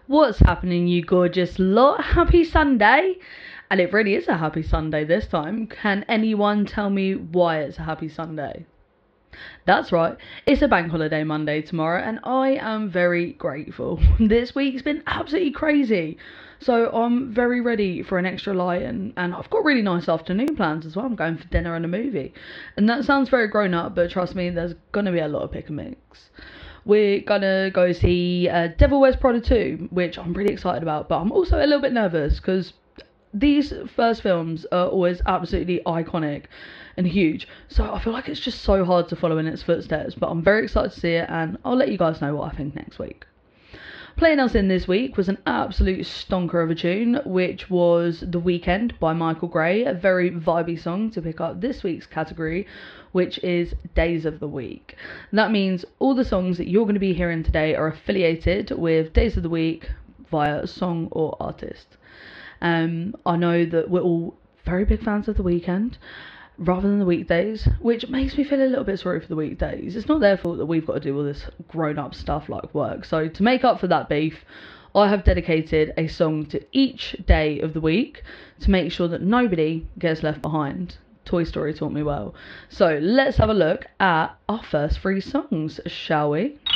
What's happening, you gorgeous lot? Happy Sunday! And it really is a happy Sunday this time. Can anyone tell me why it's a happy Sunday? That's right, it's a bank holiday Monday tomorrow, and I am very grateful. This week's been absolutely crazy, so I'm very ready for an extra lie, and I've got really nice afternoon plans as well. I'm going for dinner and a movie, and that sounds very grown up, but trust me, there's gonna be a lot of pick and mix. We're gonna go see Devil Wears Prada 2, which I'm really excited about, but I'm also a little bit nervous because these first films are always absolutely iconic and huge, so I feel like it's just so hard to follow in its footsteps, but I'm very excited to see it, and I'll let you guys know what I think next week. Playing us in this week was an absolute stonker of a tune, which was The Weekend by Michael Gray, a very vibey song to pick up this week's category, which is Days of the Week. That means all the songs that you're going to be hearing today are affiliated with Days of the Week via song or artist. I know that we're all very big fans of The Weekend rather than the weekdays, which makes me feel a little bit sorry for the weekdays. It's not their fault that we've got to do all this grown-up stuff like work. So to make up for that beef, I have dedicated a song to each day of the week to make sure that nobody gets left behind. Toy Story taught me well. So let's have a look at our first three songs, shall we?